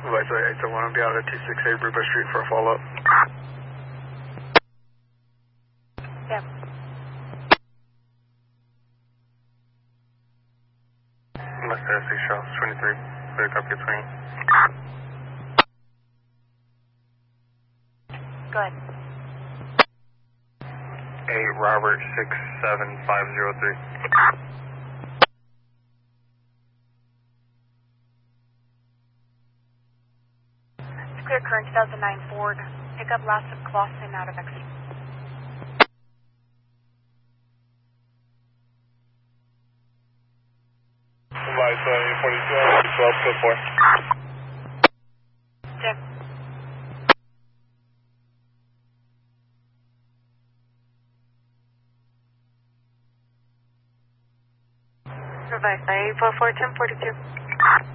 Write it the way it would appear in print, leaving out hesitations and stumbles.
Advise 801, I'll be out at 268 River Street for a follow-up. Yep. Mustang 6 Charles 23, clear copy 20. Go ahead. 8 Robert 67503. It's clear current 2009 Ford. Pick up last of Clausen out of exit. Advise 842, 12 code 4. Jim. Advise 844, 1042.